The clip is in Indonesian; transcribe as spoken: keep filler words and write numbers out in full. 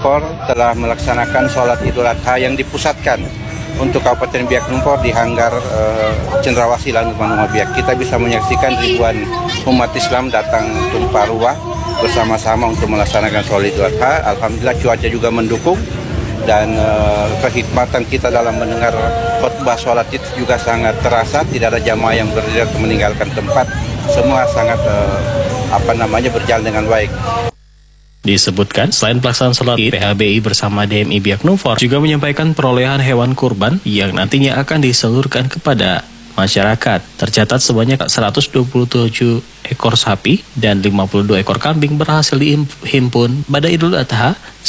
Numfor telah melaksanakan sholat Idul Adha yang dipusatkan untuk Kabupaten Biak Numfor di Hanggar uh, Cendrawasih Langit Manunggal Biak. Kita bisa menyaksikan ribuan umat Islam datang tumpah ruah bersama-sama untuk melaksanakan sholat Idul Adha. Alhamdulillah cuaca juga mendukung dan uh, kehikmatan kita dalam mendengar khutbah sholat itu juga sangat terasa. Tidak ada jamaah yang berdiri atau meninggalkan tempat. Semua sangat uh, apa namanya berjalan dengan baik. Disebutkan, selain pelaksanaan sholat Id, P H B I bersama D M I Biak Numfor juga menyampaikan perolehan hewan kurban yang nantinya akan disalurkan kepada masyarakat. Tercatat sebanyak seratus dua puluh tujuh ekor sapi dan lima puluh dua ekor kambing berhasil dihimpun pada Idul Adha